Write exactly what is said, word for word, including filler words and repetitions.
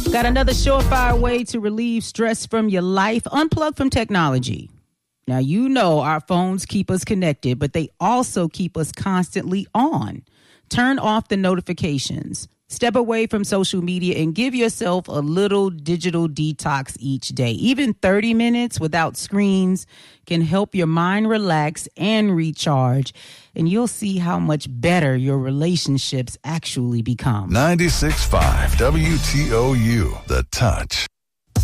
Got another surefire way to relieve stress from your life? Unplug from technology. Now, you know our phones keep us connected, but they also keep us constantly on. Turn off the notifications. Step away from social media and give yourself a little digital detox each day. Even thirty minutes without screens can help your mind relax and recharge, and you'll see how much better your relationships actually become. ninety-six point five W T O U, The Touch.